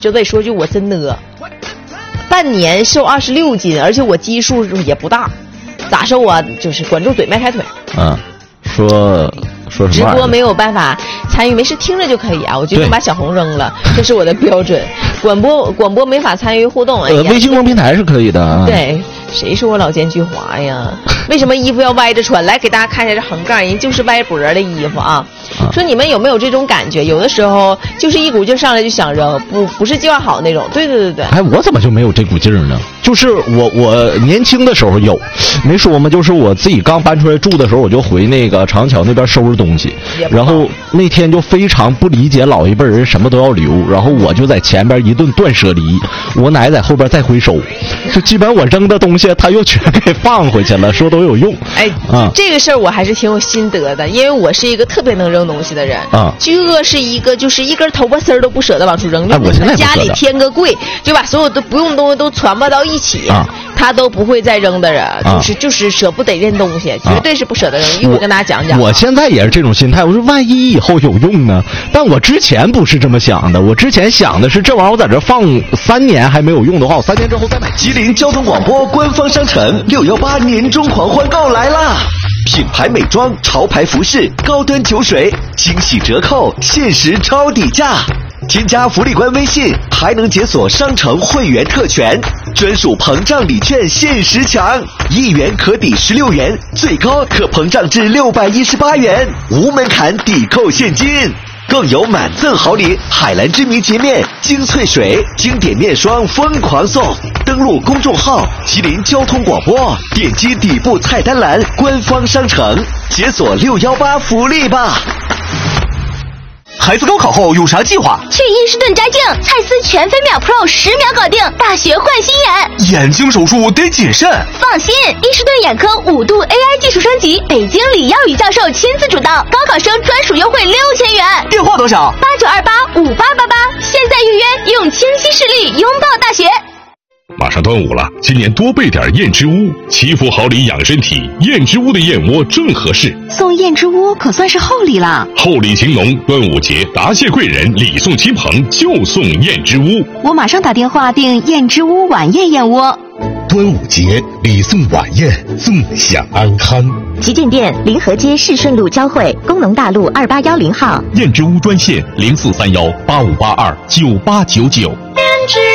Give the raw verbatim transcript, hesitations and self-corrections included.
就得说句我真的，半年瘦二十六斤，而且我基数也不大，咋瘦啊？就是管住嘴迈开腿。 嗯，说说什么？ 直播没有办法参与，没事听着就可以啊。我就能把小红扔了，这是我的标准。广播广播没法参与互动，哎呀， 呃，微信公众平台是可以的啊。 对。谁说我老奸巨猾呀？为什么衣服要歪着穿？来给大家看一下这横杠，人就是歪脖的衣服啊。说你们有没有这种感觉？有的时候就是一股劲上来就想扔，不不是计划好那种。对对对对。 哎，我怎么就没有这股劲儿呢？就是我我年轻的时候有，没说吗？就是我自己刚搬出来住的时候，我就回那个长桥那边收拾东西，然后那天就非常不理解老一辈人什么都要留，然后我就在前边一顿断舍离，我奶在后边再回收，就基本我扔的东西他又全给放回去了，说都有用。 哎，啊，这个事儿我还是挺有心得的，因为我是一个特别能扔东西的人啊。居哥是一个就是一根头发丝儿都不舍得往出扔， 哎，我现在家里添个柜就把所有都不用的东西都传播到一起啊，他都不会再扔的人，啊、就是就是舍不得扔东西，绝对是不舍得扔。一会儿跟大家讲讲。 我现在也是这种心态，我说万一以后有用呢？但我之前不是这么想的，我之前想的是这玩意儿我在这放三年还没有用的话，我三年之后再买。 吉林交通广播官方商城六幺八年终狂欢购来啦！品牌美妆、潮牌服饰、高端酒水，惊喜折扣，限时超底价。添加福利官微信，还能解锁商城会员特权，专属膨胀礼券限时抢，一元可抵十六元，最高可膨胀至六百一十八元，无门槛抵扣现金。更有满赠好礼，海蓝之谜洁面、精粹水、经典面霜疯狂送。登录公众号吉林交通广播，点击底部菜单栏官方商城，解锁六幺八福利吧。 孩子高考后有啥计划？ 去伊士顿摘镜，蔡司全飞秒 Pro 十秒搞定，大学换新眼。 眼睛手术得谨慎。 放心，伊士顿眼科五度 A I 技术升级，北京李耀宇教授亲自主导，高考生专属优惠六千元。 电话多少？ 八九二八五八八八，现在预约，用清晰视力拥抱大学。 马上端午了，今年多备点燕之屋，祈福好礼养身体。燕之屋的燕窝正合适， 送燕之屋可算是厚礼了。 厚礼情浓，端午节答谢贵人，礼送亲朋，就送燕之屋。 我马上打电话订燕之屋晚宴燕窝。 端午节礼送晚宴，纵享安康。 旗舰店临河街市顺路交汇，工农大路二八幺零号。 燕之屋专线零四三幺八五八二九八九九。